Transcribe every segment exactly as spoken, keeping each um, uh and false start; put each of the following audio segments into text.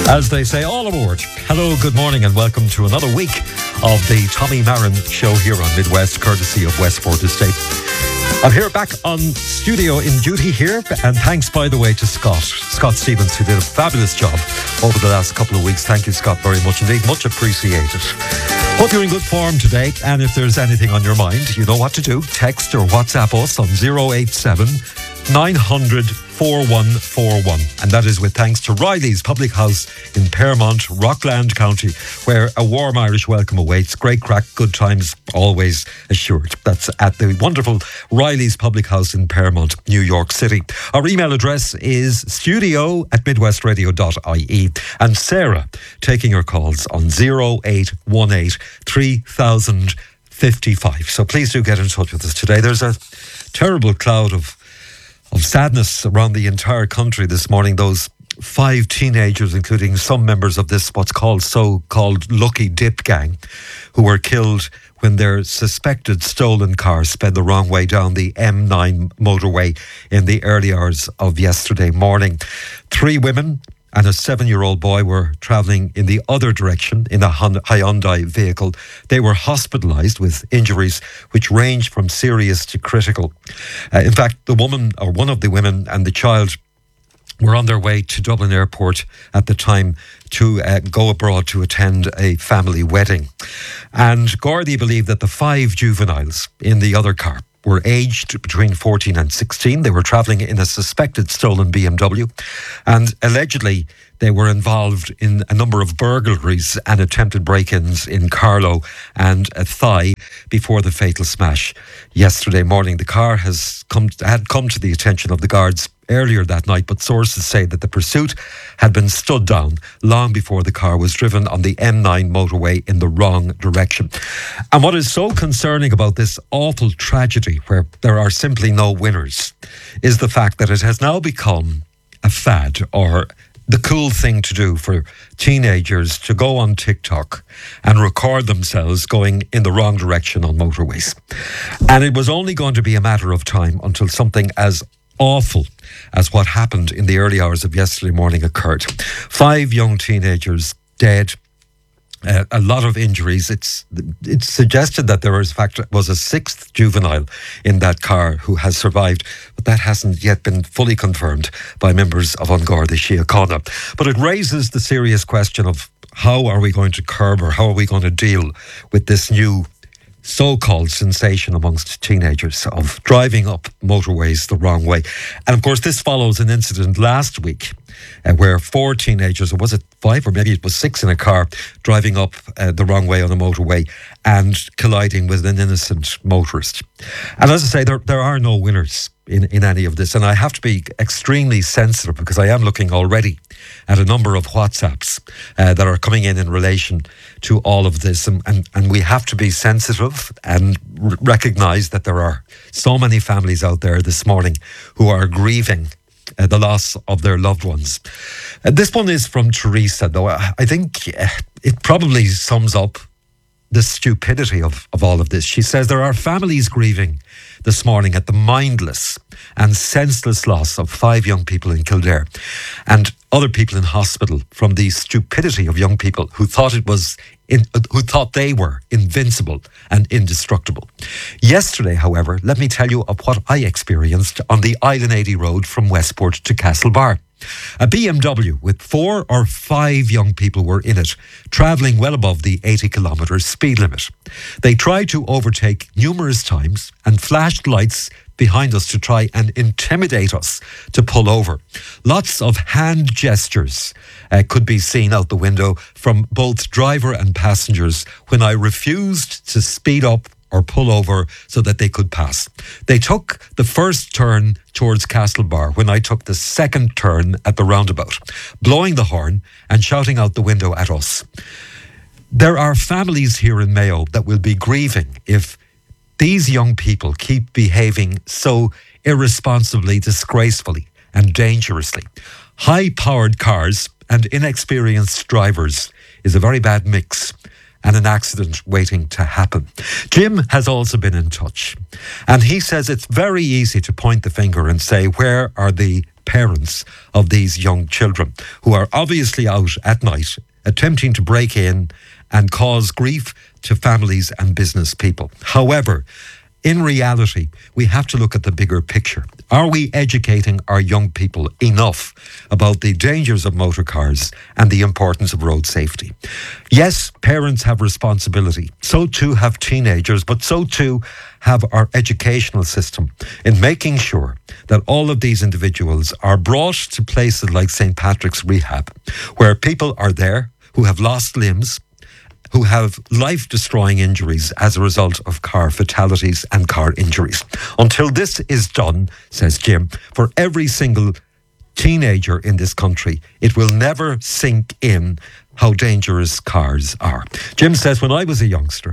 As they say, all aboard. Hello, good morning, and welcome to another week of the Tommy Marin Show here on Midwest, courtesy of Westport Estate. I'm here back on studio in duty here, and thanks, by the way, to Scott, Scott Stevens, who did a fabulous job over the last couple of weeks. Thank you, Scott, very much indeed. Much appreciated. Hope you're in good form today, and if there's anything on your mind, you know what to do. Text or WhatsApp us on zero eight seven nine hundred four one four one, and that is with thanks to Riley's Public House in Paramount, Rockland County, where a warm Irish welcome awaits. Great crack, good times always assured. That's at the wonderful Riley's Public House in Paramount, New York City. Our email address is studio at midwestradio dot I E, and Sarah taking your calls on zero eight one eight three thousand fifty-five. So please do get in touch with us today. There's a terrible cloud of of sadness around the entire country this morning. Those five teenagers, including some members of this what's called so-called Lucky Dip gang, who were killed when their suspected stolen car sped the wrong way down the M nine motorway in the early hours of yesterday morning. Three women and a seven-year-old boy were travelling in the other direction in a Hyundai vehicle. They were hospitalised with injuries which ranged from serious to critical. Uh, in fact, the woman, or one of the women, and the child were on their way to Dublin Airport at the time to uh, go abroad to attend a family wedding. And Gardaí believe that the five juveniles in the other car were aged between fourteen and sixteen. They were travelling in a suspected stolen B M W, and allegedly they were involved in a number of burglaries and attempted break-ins in Carlow and Athy before the fatal smash yesterday morning. The car has come had come to the attention of the guards earlier that night, but sources say that the pursuit had been stood down long before the car was driven on the M nine motorway in the wrong direction. And what is so concerning about this awful tragedy, where there are simply no winners, is the fact that it has now become a fad, or the cool thing to do for teenagers to go on TikTok and record themselves going in the wrong direction on motorways. And it was only going to be a matter of time until something as awful as what happened in the early hours of yesterday morning occurred. Five young teenagers dead, uh, a lot of injuries. It's it's suggested that there was, in fact, was a sixth juvenile in that car who has survived, but that hasn't yet been fully confirmed by members of An Garda Síochána. But it raises the serious question of how are we going to curb, or how are we going to deal with this new so-called sensation amongst teenagers of driving up motorways the wrong way. And of course, this follows an incident last week uh, where four teenagers, or was it five, or maybe it was six, in a car driving up uh, the wrong way on a motorway and colliding with an innocent motorist. And as I say, there, there are no winners in, in any of this. And I have to be extremely sensitive, because I am looking already at a number of WhatsApps uh, that are coming in in relation to all of this. And, and, and we have to be sensitive and r- recognise that there are so many families out there this morning who are grieving uh, the loss of their loved ones. Uh, this one is from Teresa, though. I, I think uh, it probably sums up the stupidity of, of all of this. She says there are families grieving this morning at the mindless and senseless loss of five young people in Kildare, and other people in hospital from the stupidity of young people who thought it was in, who thought they were invincible and indestructible. Yesterday, however, let me tell you of what I experienced on the Island eighty road from Westport to Castlebar. A B M W with four or five young people were in it, travelling well above the eighty kilometre speed limit. They tried to overtake numerous times and flashed lights behind us to try and intimidate us to pull over. Lots of hand gestures uh, could be seen out the window from both driver and passengers when I refused to speed up or pull over so that they could pass. They took the first turn towards Castlebar when I took the second turn at the roundabout, blowing the horn and shouting out the window at us. There are families here in Mayo that will be grieving if these young people keep behaving so irresponsibly, disgracefully and dangerously. High-powered cars and inexperienced drivers is a very bad mix, and an accident waiting to happen. Jim has also been in touch, and he says it's very easy to point the finger and say, where are the parents of these young children who are obviously out at night attempting to break in and cause grief to families and business people. However, in reality, we have to look at the bigger picture. Are we educating our young people enough about the dangers of motor cars and the importance of road safety? Yes, parents have responsibility. So too have teenagers, but so too have our educational system in making sure that all of these individuals are brought to places like Saint Patrick's Rehab, where people are there who have lost limbs, who have life-destroying injuries as a result of car fatalities and car injuries. Until this is done, says Jim, for every single teenager in this country, it will never sink in how dangerous cars are. Jim says, when I was a youngster,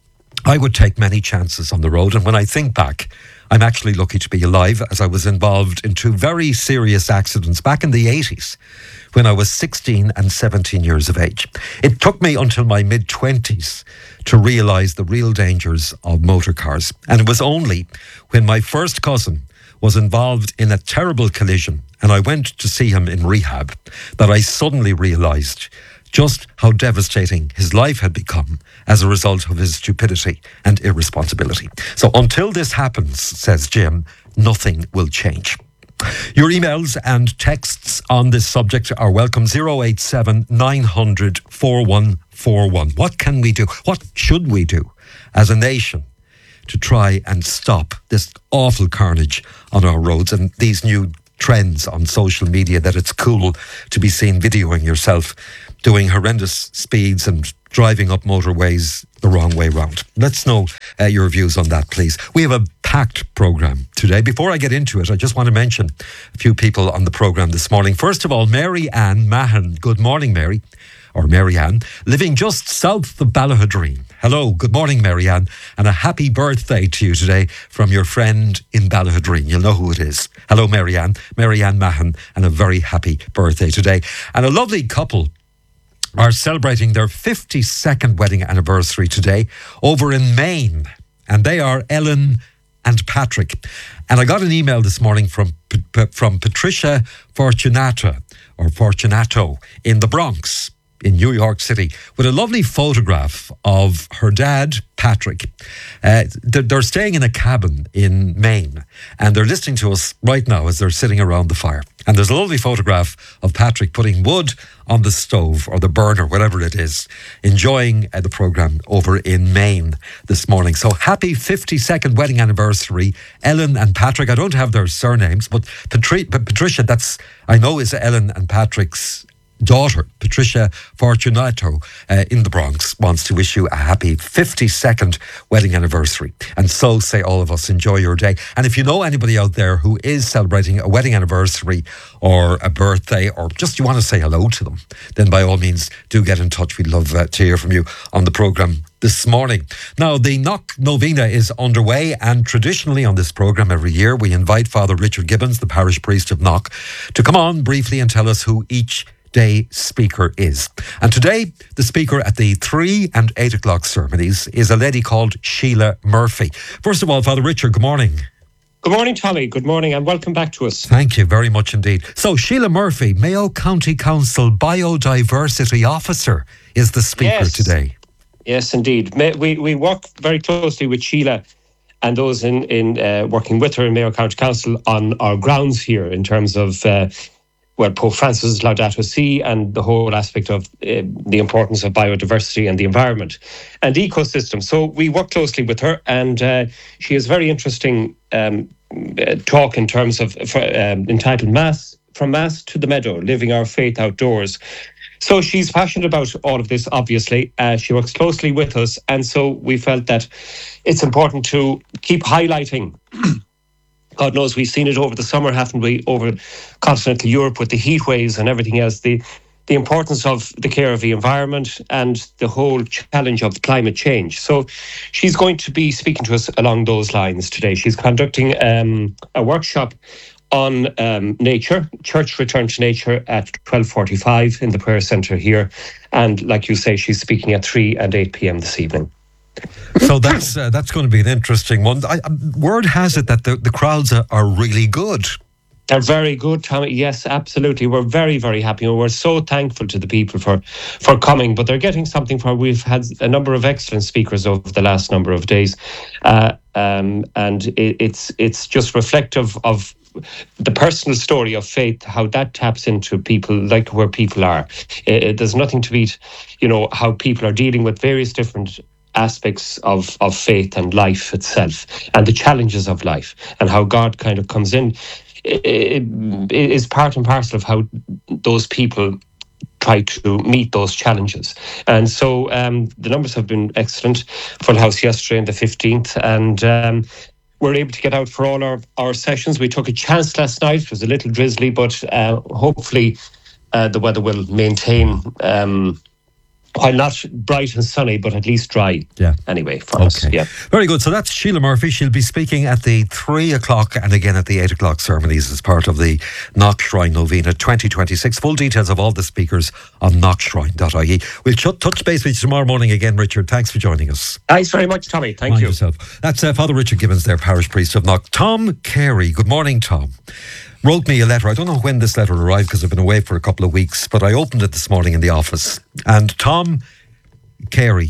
I would take many chances on the road, and when I think back, I'm actually lucky to be alive, as I was involved in two very serious accidents back in the eighties when I was sixteen and seventeen years of age. It took me until my mid-twenties to realise the real dangers of motor cars. And it was only when my first cousin was involved in a terrible collision and I went to see him in rehab that I suddenly realised just how devastating his life had become as a result of his stupidity and irresponsibility. So until this happens, says Jim, nothing will change. Your emails and texts on this subject are welcome. zero eight seven nine hundred four one four one. What can we do? What should we do as a nation to try and stop this awful carnage on our roads and these new trends on social media that it's cool to be seen videoing yourself doing horrendous speeds and driving up motorways the wrong way round? Let's know uh, your views on that, please. We have a packed programme today. Before I get into it, I just want to mention a few people on the programme this morning. First of all, Mary Ann Mahan. Good morning, Mary, or Mary Ann, living just south of Ballahadreen. Hello, good morning, Mary Ann, and a happy birthday to you today from your friend in Ballahadreen. You'll know who it is. Hello, Mary Ann, Mary Ann Mahan, and a very happy birthday today. And a lovely couple are celebrating their fifty-second wedding anniversary today over in Maine. And they are Ellen and Patrick. And I got an email this morning from from Patricia Fortunata, or Fortunato, in the Bronx, in New York City, with a lovely photograph of her dad, Patrick. Uh, they're, they're staying in a cabin in Maine, and they're listening to us right now as they're sitting around the fire. And there's a lovely photograph of Patrick putting wood on the stove, or the burner, whatever it is, enjoying uh, the programme over in Maine this morning. So happy fifty-second wedding anniversary, Ellen and Patrick. I don't have their surnames, but Patri- Patricia, that's, I know, is Ellen and Patrick's daughter, Patricia Fortunato, uh, in the Bronx, wants to wish you a happy fifty-second wedding anniversary. And so say all of us, enjoy your day. And if you know anybody out there who is celebrating a wedding anniversary or a birthday, or just you want to say hello to them, then by all means do get in touch. We'd love uh, to hear from you on the programme this morning. Now, the Knock Novena is underway, and traditionally on this programme every year we invite Father Richard Gibbons, the parish priest of Knock, to come on briefly and tell us who each day speaker is. And today, the speaker at the three and eight o'clock ceremonies is a lady called Sheila Murphy. First of all, Father Richard, good morning. Good morning, Tommy. Good morning, and welcome back to us. Thank you very much indeed. So, Sheila Murphy, Mayo County Council Biodiversity Officer, is the speaker yes. today. Yes, indeed. We we work very closely with Sheila and those in, in uh, working with her in Mayo County Council on our grounds here in terms of uh, well, Pope Francis' Laudato Si and the whole aspect of uh, the importance of biodiversity and the environment and ecosystem. So we work closely with her, and uh, she has very interesting um, uh, talk in terms of uh, um, entitled Mass, From Mass to the Meadow, Living Our Faith Outdoors. So she's passionate about all of this, obviously. Uh, she works closely with us, and so we felt that it's important to keep highlighting God knows we've seen it over the summer, haven't we, over continental Europe with the heat waves and everything else, the the importance of the care of the environment and the whole challenge of climate change. So she's going to be speaking to us along those lines today. She's conducting um, a workshop on um, nature, church return to nature at twelve forty-five in the prayer centre here. And like you say, she's speaking at three and eight p.m. this evening. So that's uh, that's going to be an interesting one. I, word has it that the, the crowds are, are really good. They're very good, Tommy. Yes, absolutely. We're very, very happy. And we're so thankful to the people for, for coming. But they're getting something for. We've had a number of excellent speakers over the last number of days. Uh, um, and it, it's it's just reflective of the personal story of faith, how that taps into people, like where people are. It, it, there's nothing to beat, you know, how people are dealing with various different aspects of, of faith and life itself, and the challenges of life, and how God kind of comes in. It, it is part and parcel of how those people try to meet those challenges. And so um, the numbers have been excellent. Full house yesterday on the fifteenth, and um, we're able to get out for all our, our sessions. We took a chance last night. It was a little drizzly, but uh, hopefully uh, the weather will maintain, um, while not bright and sunny, but at least dry. Yeah. Anyway, for okay. us. Yeah. Very good. So that's Sheila Murphy. She'll be speaking at the three o'clock and again at the eight o'clock ceremonies as part of the Knock Shrine Novena twenty twenty-six. Full details of all the speakers on knock shrine dot I E. We'll ch- touch base with you tomorrow morning again, Richard. Thanks for joining us. Thanks very much, Tommy. Thank Mind you. yourself. That's uh, Father Richard Gibbons, their parish priest of Knock. Tom Carey. Good morning, Tom. Wrote me a letter. I don't know when this letter arrived because I've been away for a couple of weeks, but I opened it this morning in the office. And Tom Carey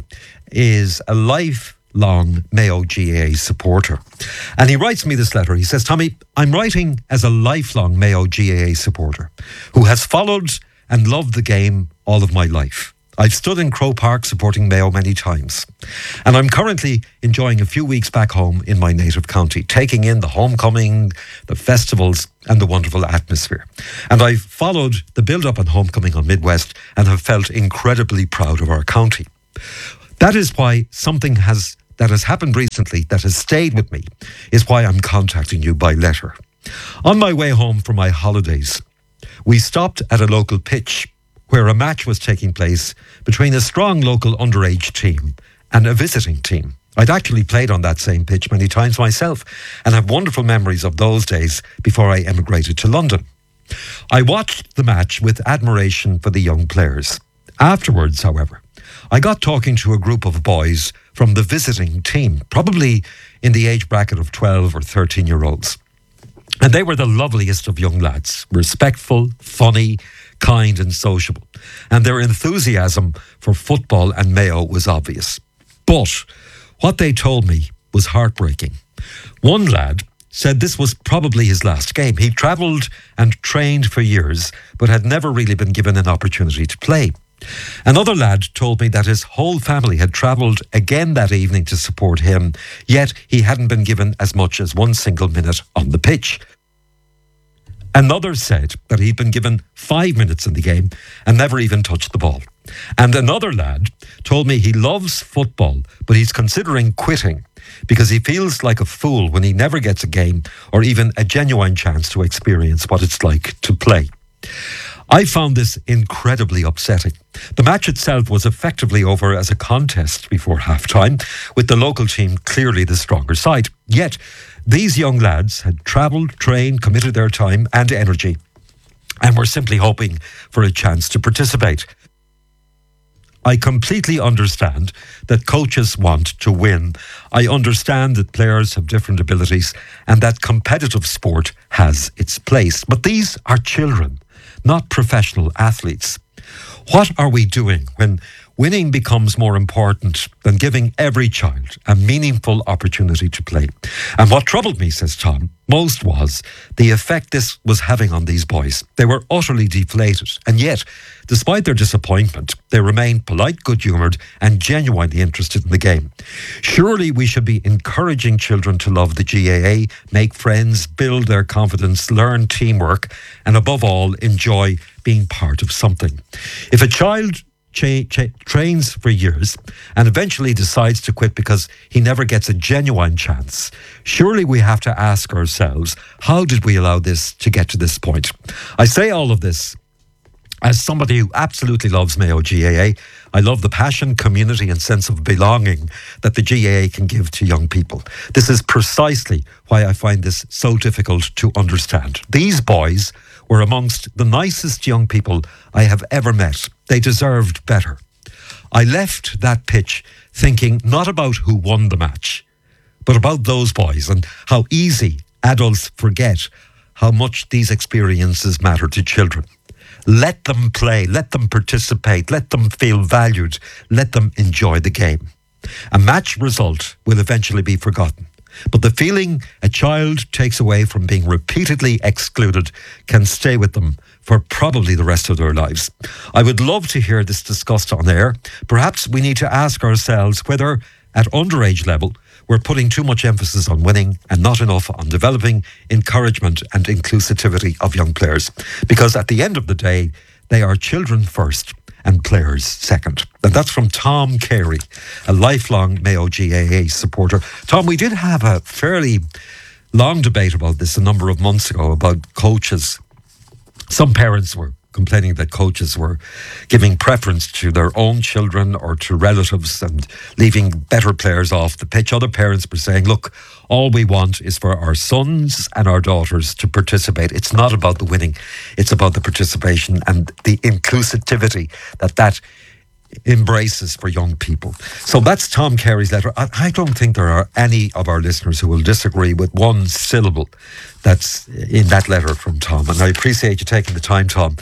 is a lifelong Mayo G A A supporter. And he writes me this letter. He says, Tommy, I'm writing as a lifelong Mayo G A A supporter who has followed and loved the game all of my life. I've stood in Croke Park supporting Mayo many times. And I'm currently enjoying a few weeks back home in my native county, taking in the homecoming, the festivals and the wonderful atmosphere. And I've followed the build-up and homecoming on Midwest and have felt incredibly proud of our county. That is why something has that has happened recently that has stayed with me, is why I'm contacting you by letter. On my way home from my holidays, we stopped at a local pitch where a match was taking place between a strong local underage team and a visiting team. I'd actually played on that same pitch many times myself and have wonderful memories of those days before I emigrated to London. I watched the match with admiration for the young players. Afterwards, however, I got talking to a group of boys from the visiting team, probably in the age bracket of twelve or thirteen year olds. And they were the loveliest of young lads, respectful, funny, kind and sociable. And their enthusiasm for football and Mayo was obvious. But what they told me was heartbreaking. One lad said this was probably his last game. He travelled and trained for years, but had never really been given an opportunity to play. Another lad told me that his whole family had travelled again that evening to support him, yet he hadn't been given as much as one single minute on the pitch. Another said that he'd been given five minutes in the game and never even touched the ball. And another lad told me he loves football, but he's considering quitting because he feels like a fool when he never gets a game or even a genuine chance to experience what it's like to play. I found this incredibly upsetting. The match itself was effectively over as a contest before half-time, with the local team clearly the stronger side. Yet, these young lads had travelled, trained, committed their time and energy, and were simply hoping for a chance to participate. I completely understand that coaches want to win. I understand that players have different abilities and that competitive sport has its place. But these are children, not professional athletes. What are we doing when winning becomes more important than giving every child a meaningful opportunity to play? And what troubled me, says Tom, most was the effect this was having on these boys. They were utterly deflated, and yet, despite their disappointment, they remained polite, good-humoured and genuinely interested in the game. Surely we should be encouraging children to love the G A A, make friends, build their confidence, learn teamwork, and above all, enjoy being part of something. If a child Cha- cha- trains for years and eventually decides to quit because he never gets a genuine chance, surely we have to ask ourselves, how did we allow this to get to this point? I say all of this as somebody who absolutely loves Mayo G A A. I love the passion, community and sense of belonging that the G A A can give to young people. This is precisely why I find this so difficult to understand. These boys were amongst the nicest young people I have ever met. They deserved better. I left that pitch thinking not about who won the match, but about those boys and how easy adults forget how much these experiences matter to children. Let them play, let them participate, let them feel valued, let them enjoy the game. A match result will eventually be forgotten, but the feeling a child takes away from being repeatedly excluded can stay with them for probably the rest of their lives. I would love to hear this discussed on air. Perhaps we need to ask ourselves whether, at underage level, we're putting too much emphasis on winning and not enough on developing encouragement and inclusivity of young players. Because at the end of the day, they are children first and players second. And that's from Tom Carey, a lifelong Mayo G A A supporter. Tom, we did have a fairly long debate about this a number of months ago about coaches. Some parents were complaining that coaches were giving preference to their own children or to relatives and leaving better players off the pitch. Other parents were saying, look, all we want is for our sons and our daughters to participate. It's not about the winning, it's about the participation and the inclusivity that that embraces for young people. So that's Tom Carey's letter. I, I don't think there are any of our listeners who will disagree with one syllable that's in that letter from Tom. And I appreciate you taking the time, Tom.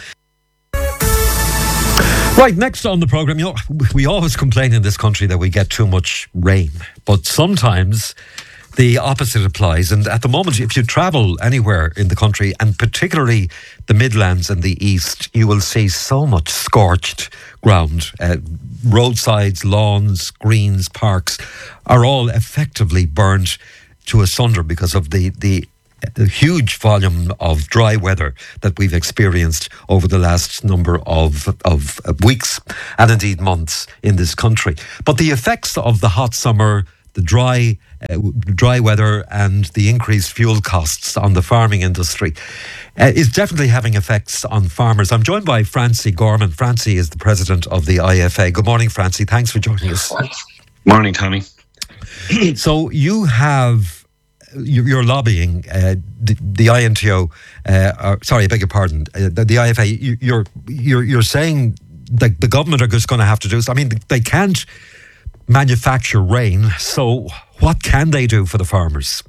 Right, next on the programme, you know, we always complain in this country that we get too much rain, but sometimes the opposite applies. And at the moment, if you travel anywhere in the country, and particularly the Midlands and the East, you will see so much scorched ground. Uh, roadsides, lawns, greens, parks are all effectively burnt to asunder because of the, the the huge volume of dry weather that we've experienced over the last number of, of weeks and indeed months in this country. But the effects of the hot summer, the dry uh, dry weather and the increased fuel costs on the farming industry uh, is definitely having effects on farmers. I'm joined by Francie Gorman. Francie is the president of the I F A. Good morning, Francie. Thanks for joining us. Morning, Tommy. So you have You're lobbying uh, the, the I N T O. Uh, or, sorry, I beg your pardon. Uh, the, the I F A. You, you're you're you're saying that the government are just going to have to do. I mean, they can't manufacture rain. So what can they do for the farmers?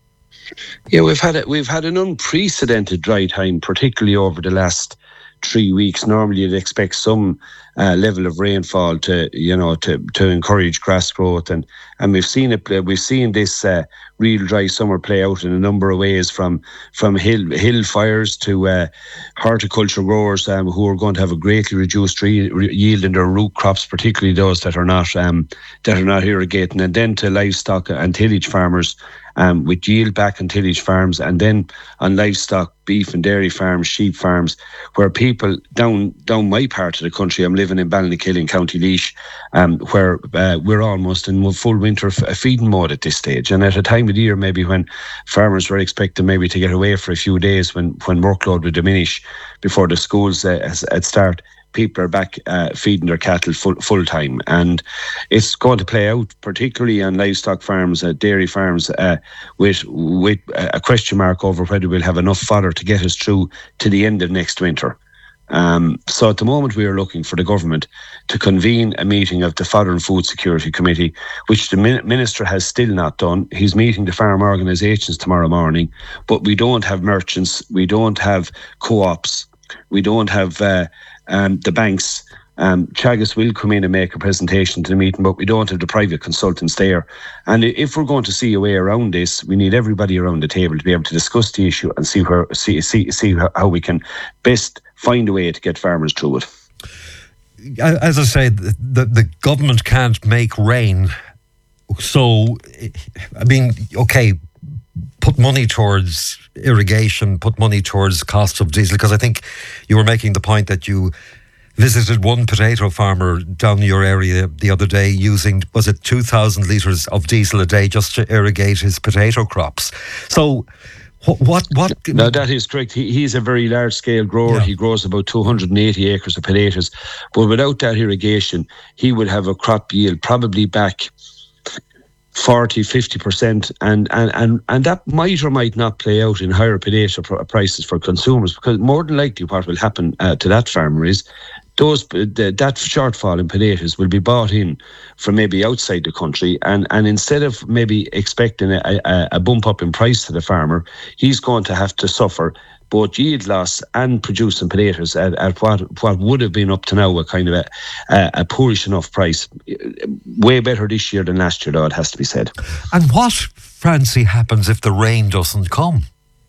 Yeah, we've had a, we've had an unprecedented dry time, particularly over the last three weeks. Normally, you'd expect some uh, level of rainfall to, you know, to, to encourage grass growth, and and we've seen it. We've seen this uh, real dry summer play out in a number of ways, from from hill hill fires to uh, horticulture growers um, who are going to have a greatly reduced re- re- yield in their root crops, particularly those that are not um, that are not irrigating, and then to livestock and tillage farmers. Um, with yield back on tillage farms, and then on livestock, beef and dairy farms, sheep farms, where people down down my part of the country, I'm living in Ballinakillen, County Laois, um, where uh, we're almost in full winter f- feeding mode at this stage, and at a time of the year maybe when farmers were expecting maybe to get away for a few days when, when workload would diminish before the schools uh, at start. People are back uh, feeding their cattle full full time, and it's going to play out particularly on livestock farms, uh, dairy farms, uh, with with a question mark over whether we'll have enough fodder to get us through to the end of next winter. Um, so at the moment we are looking for the government to convene a meeting of the Fodder and Food Security Committee, which the min- Minister has still not done. He's meeting the farm organisations tomorrow morning, but we don't have merchants, we don't have co-ops, we don't have uh, um, the banks. Um, Teagasc will come in and make a presentation to the meeting, but we don't have the private consultants there. And if we're going to see a way around this, we need everybody around the table to be able to discuss the issue and see where see see see how we can best find a way to get farmers through it. As I say, the, the, the government can't make rain. So, I mean, okay, put money towards irrigation, put money towards cost of diesel, because I think you were making the point that you visited one potato farmer down your area the other day using, was it two thousand litres of diesel a day just to irrigate his potato crops. So what... what, what no, that is correct. He, he's a very large-scale grower. Yeah. He grows about two hundred eighty acres of potatoes. But without that irrigation, he would have a crop yield probably back forty, fifty percent, and, and, and, and that might or might not play out in higher potato prices for consumers, because more than likely what will happen uh, to that farmer is those the, that shortfall in potatoes will be bought in from maybe outside the country, and, and instead of maybe expecting a, a, a bump up in price to the farmer, he's going to have to suffer both yield loss and producing potatoes at, at what what would have been up to now a kind of a, a, a poorish enough price. Way better this year than last year, though, it has to be said. And what, Francie, happens if the rain doesn't come?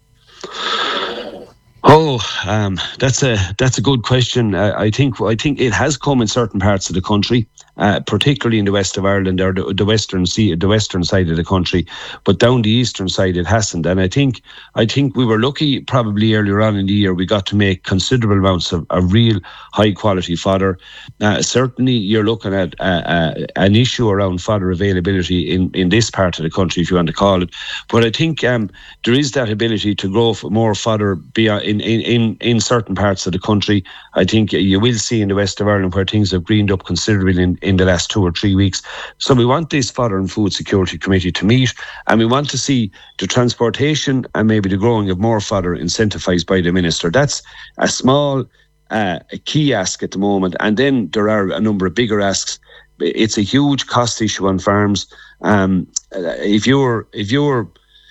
Oh, um, that's a that's a good question. Uh, I think I think it has come in certain parts of the country, uh, particularly in the west of Ireland or the, the western sea, the western side of the country. But down the eastern side, it hasn't. And I think I think we were lucky. Probably earlier on in the year, we got to make considerable amounts of, of real high quality fodder. Uh, certainly, you're looking at uh, uh, an issue around fodder availability in, in this part of the country, if you want to call it. But I think um, there is that ability to grow more fodder beyond. In, in, in certain parts of the country. I think you will see in the west of Ireland where things have greened up considerably in, in the last two or three weeks. So we want this Fodder and Food Security Committee to meet, and we want to see the transportation and maybe the growing of more fodder incentivised by the Minister. That's a small uh, a key ask at the moment, and then there are a number of bigger asks. It's a huge cost issue on farms. Um, if you're if you're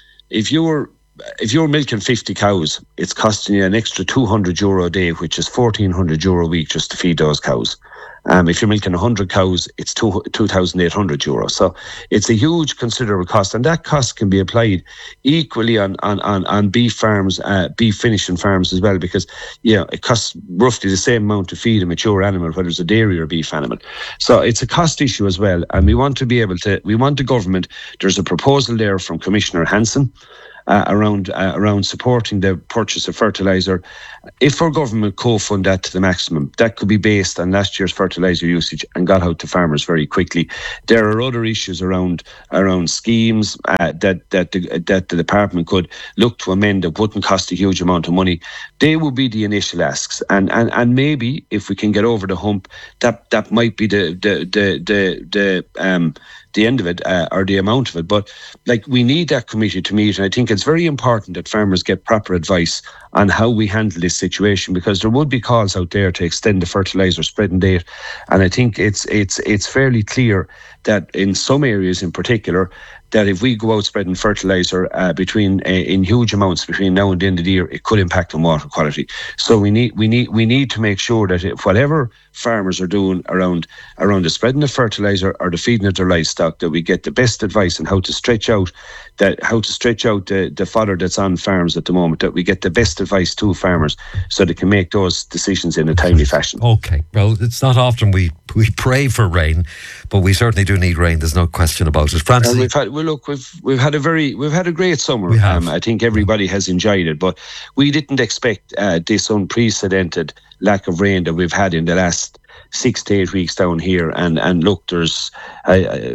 if you're If you're milking fifty cows, it's costing you an extra two hundred euro a day, which is fourteen hundred euro a week just to feed those cows. Um, if you're milking one hundred cows, it's two thousand eight hundred euro. So it's a huge, considerable cost. And that cost can be applied equally on on, on, on beef farms, uh, beef finishing farms as well, because you know, it costs roughly the same amount to feed a mature animal, whether it's a dairy or beef animal. So it's a cost issue as well. And we want to be able to, we want the government, there's a proposal there from Commissioner Hansen, Uh, around uh, around supporting the purchase of fertiliser. If our government co-fund that to the maximum, that could be based on last year's fertiliser usage and got out to farmers very quickly. There are other issues around around schemes uh, that that the, that the department could look to amend that wouldn't cost a huge amount of money. They would be the initial asks, and and, and maybe if we can get over the hump, that that might be the the the the, the um. the end of it uh, or the amount of it. But like, we need that committee to meet, and I think it's very important that farmers get proper advice on how we handle this situation, because there would be calls out there to extend the fertiliser spreading date, and I think it's it's it's fairly clear that in some areas in particular, that if we go out spreading fertiliser uh, between uh, in huge amounts between now and the end of the year, it could impact on water quality. So we need we need we need to make sure that if whatever farmers are doing around around the spreading of fertiliser or the feeding of their livestock, that we get the best advice on how to stretch out that how to stretch out the, the fodder that's on farms at the moment. That we get the best advice to farmers so they can make those decisions in a timely fashion. Okay, well, it's not often we we pray for rain, but we certainly do need rain. There's no question about it. Francie, and we've had well, look, we've we've had a very we've had a great summer. We have. Um, I think everybody has enjoyed it, but we didn't expect uh, this unprecedented lack of rain that we've had in the last six to eight weeks down here. And and look, there's uh,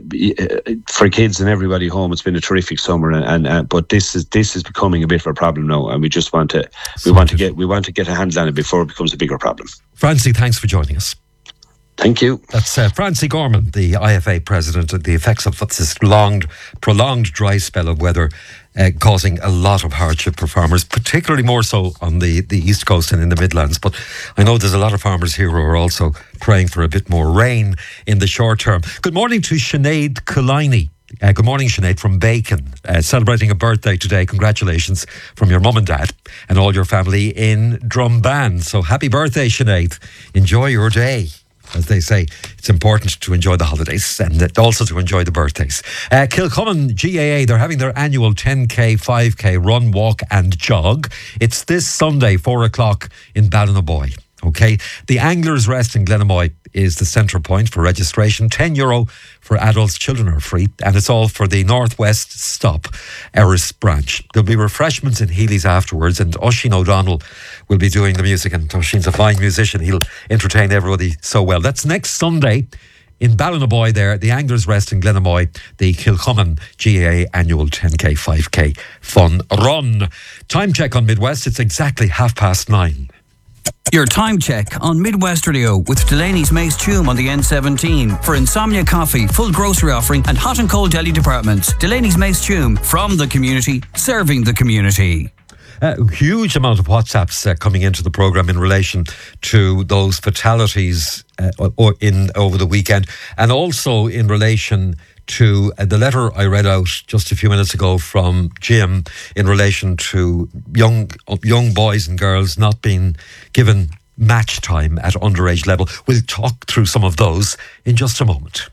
uh, for kids and everybody home, it's been a terrific summer. And, and uh, but this is this is becoming a bit of a problem now, and we just want to we want to get we want to get a handle on it before it becomes a bigger problem. Francie, thanks for joining us. Thank you. That's uh, Francie Gorman, the I F A president, the effects of this long, prolonged dry spell of weather uh, causing a lot of hardship for farmers, particularly more so on the, the East Coast and in the Midlands. But I know there's a lot of farmers here who are also praying for a bit more rain in the short term. Good morning to Sinead Kulini. Uh, good morning, Sinead, from Bacon, uh, celebrating a birthday today. Congratulations from your mum and dad and all your family in Drumban. So happy birthday, Sinead. Enjoy your day. As they say, it's important to enjoy the holidays and also to enjoy the birthdays. Uh, Kilcommon G A A, they're having their annual ten K, five K run, walk and jog. It's this Sunday, four o'clock in Ballinaboy. Okay, the Anglers Rest in Glenamoy is the centre point for registration. ten euro for adults, children are free, and it's all for the Northwest Stop Erris branch. There'll be refreshments in Healy's afterwards, and Oisín O'Donnell will be doing the music, and Oisín's a fine musician. He'll entertain everybody so well. That's next Sunday in Ballinaboy there, the Anglers Rest in Glenamoy, the Kilcommon G A A annual ten K, five K fun run. Time check on Midwest, it's exactly half past nine. Your time check on Midwest Radio with Delaney's Mace Tume on the N seventeen for Insomnia Coffee, full grocery offering and hot and cold deli departments. Delaney's Mace Tume, from the community, serving the community. A huge amount of WhatsApps uh, coming into the programme in relation to those fatalities uh, or in over the weekend, and also in relation to uh, the letter I read out just a few minutes ago from Jim in relation to young young boys and girls not being given match time at underage level. We'll talk through some of those in just a moment.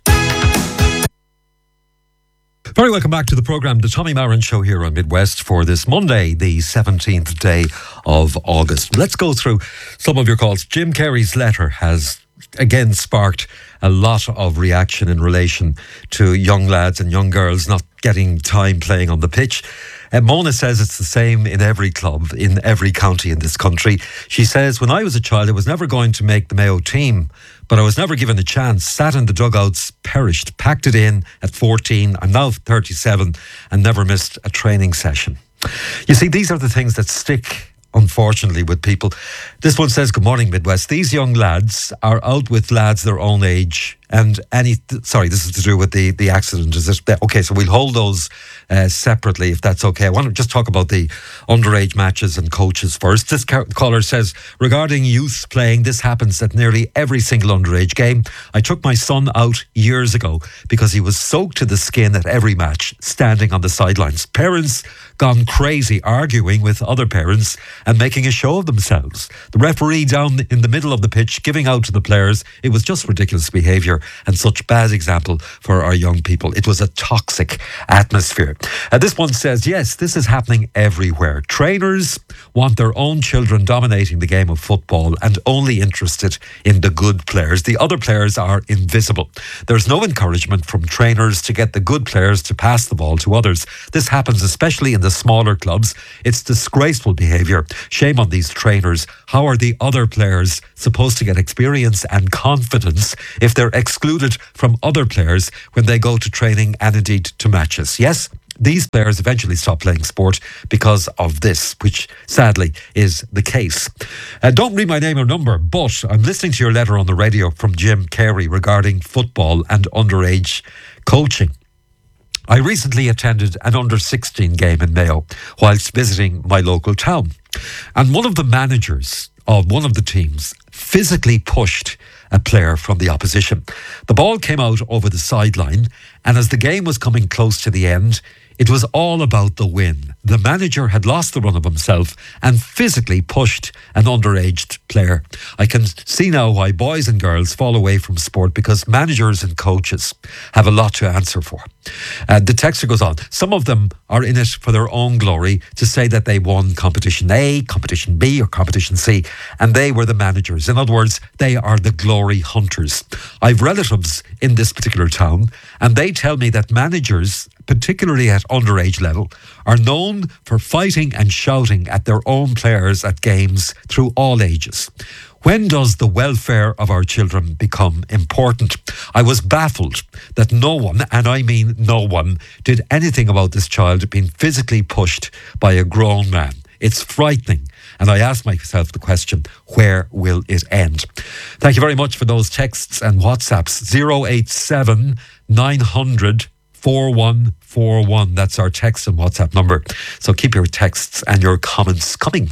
Very welcome back to the programme, the Tommy Marin Show here on Midwest for this Monday, the seventeenth day of August. Let's go through some of your calls. Jim Carey's letter has again sparked a lot of reaction in relation to young lads and young girls not getting time playing on the pitch. Uh, Mona says it's the same in every club, in every county in this country. She says, when I was a child, I was never going to make the Mayo team, but I was never given a chance. Sat in the dugouts, perished, packed it in at fourteen. I'm now thirty-seven and never missed a training session. You see, these are the things that stick, unfortunately, with people. This one says, good morning, Midwest. These young lads are out with lads their own age. And any, sorry, this is to do with the, the accident. Is it? Okay, so we'll hold those uh, separately if that's okay. I want to just talk about the underage matches and coaches first. This caller says, regarding youth playing, this happens at nearly every single underage game. I took my son out years ago because he was soaked to the skin at every match, standing on the sidelines. Parents gone crazy, arguing with other parents and making a show of themselves. The referee down in the middle of the pitch giving out to the players. It was just ridiculous behaviour and such bad example for our young people. It was a toxic atmosphere. And this one says, yes, this is happening everywhere. Trainers want their own children dominating the game of football and only interested in the good players. The other players are invisible. There's no encouragement from trainers to get the good players to pass the ball to others. This happens especially in the smaller clubs. It's disgraceful behaviour. Shame on these trainers. How are the other players supposed to get experience and confidence if they're excluded from other players when they go to training and indeed to matches? Yes, these players eventually stop playing sport because of this, which sadly is the case. Uh, don't read my name or number, but I'm listening to your letter on the radio from Jim Carey regarding football and underage coaching. I recently attended an under sixteen game in Mayo whilst visiting my local town. And one of the managers of one of the teams physically pushed a player from the opposition. The ball came out over the sideline, and as the game was coming close to the end, it was all about the win. The manager had lost the run of himself and physically pushed an underage player. I can see now why boys and girls fall away from sport, because managers and coaches have a lot to answer for. Uh, the texter goes on, some of them are in it for their own glory, to say that they won competition A, competition B or competition C, and they were the managers. In other words, they are the glory hunters. I've relatives in this particular town, and they tell me that managers, particularly at underage level, are known for fighting and shouting at their own players at games through all ages. When does the welfare of our children become important? I was baffled that no one, and I mean no one, did anything about this child being physically pushed by a grown man. It's frightening. And I ask myself the question, where will it end? Thank you very much for those texts and WhatsApps. zero eight seven nine hundred four one four one. That's our text and WhatsApp number. So keep your texts and your comments coming.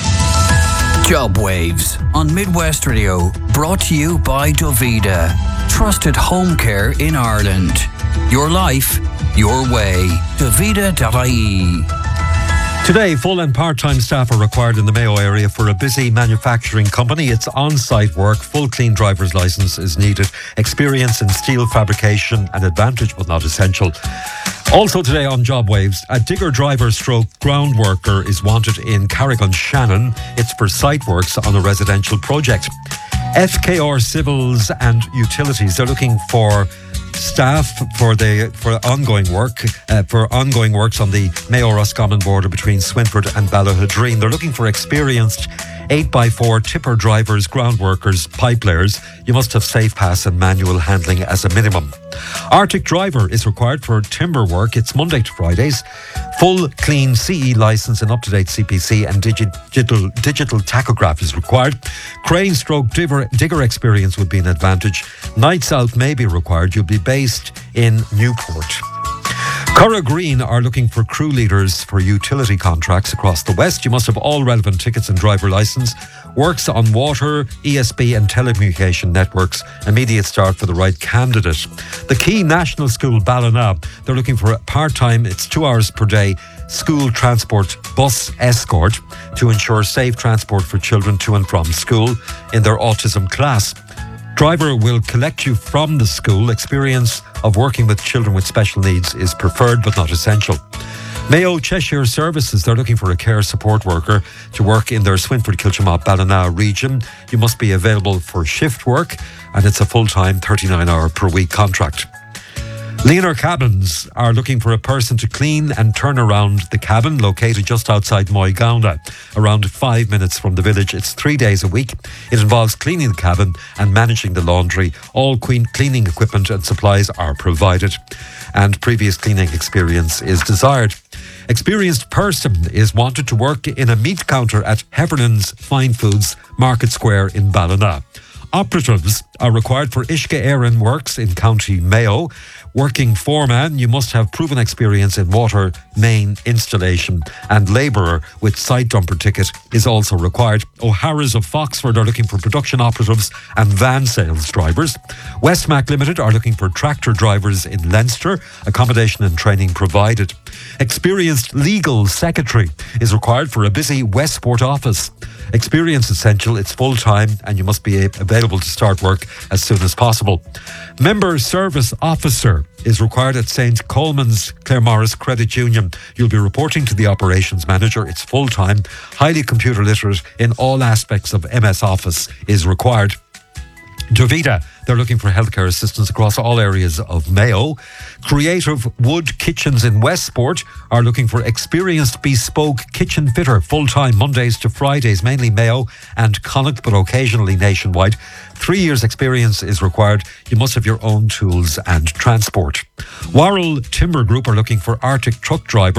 Job Waves on Midwest Radio, brought to you by Dovida. Trusted home care in Ireland. Your life, your way. Dovida dot I E. Today, full and part-time staff are required in the Mayo area for a busy manufacturing company. It's on-site work. Full clean driver's licence is needed. Experience in steel fabrication, an advantage but not essential. Also today on Job Waves, a digger driver stroke ground worker is wanted in Carrick-on-Shannon. It's for site works on a residential project. F K R Civils and Utilities, they're looking for staff for the for ongoing work uh, for ongoing works on the Mayo-Roscommon border between Swinford and Ballahadreen. They're looking for experienced eight by four tipper drivers, ground workers, pipe layers. You must have safe pass and manual handling as a minimum. Arctic driver is required for timber work. It's Monday to Fridays. Full clean C E licence and up-to-date C P C and digi- digital digital tachograph is required. Crane stroke digger, digger experience would be an advantage. Nights out may be required. You'll be based in Newport. Curra Green are looking for crew leaders for utility contracts across the West. You must have all relevant tickets and driver licence. Works on water, E S B and telecommunication networks. Immediate start for the right candidate. The Key National School, Ballina, they're looking for a part-time, it's two hours per day, school transport bus escort to ensure safe transport for children to and from school in their autism class. Driver will collect you from the school. Experience of working with children with special needs is preferred but not essential. Mayo Cheshire Services, they're looking for a care support worker to work in their Swinford, Kilchimop, Ballina region. You must be available for shift work and it's a full-time thirty-nine hour per week contract. Leaner Cabins are looking for a person to clean and turn around the cabin located just outside Moygauna, around five minutes from the village. It's three days a week. It involves cleaning the cabin and managing the laundry. All cleaning equipment and supplies are provided, and previous cleaning experience is desired. Experienced person is wanted to work in a meat counter at Hevernan's Fine Foods Market Square in Ballina. Operatives are required for Ishka Éireann Works in County Mayo. Working foreman, you must have proven experience in water main installation, and labourer with site dumper ticket is also required. O'Hara's of Foxford are looking for production operatives and van sales drivers. Westmac Limited are looking for tractor drivers in Leinster. Accommodation and training provided. Experienced legal secretary is required for a busy Westport office. Experience essential, it's full-time and you must be available to start work as soon as possible. Member Service Officer is required at Saint Coleman's Claremorris Credit Union. You'll be reporting to the operations manager. It's full-time, highly computer literate in all aspects of M S Office is required. Jovita, they're looking for healthcare assistance across all areas of Mayo. Creative Wood Kitchens in Westport are looking for experienced bespoke kitchen fitter, full-time Mondays to Fridays, mainly Mayo and Connacht, but occasionally nationwide. Three years experience is required. You must have your own tools and transport. Warrell Timber Group are looking for Arctic truck drivers.